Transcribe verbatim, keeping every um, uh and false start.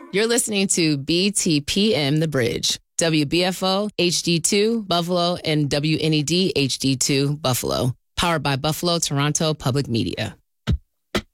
You're listening to B T P M The Bridge, W B F O H D two Buffalo, and W N E D H D two Buffalo, powered by Buffalo Toronto Public Media.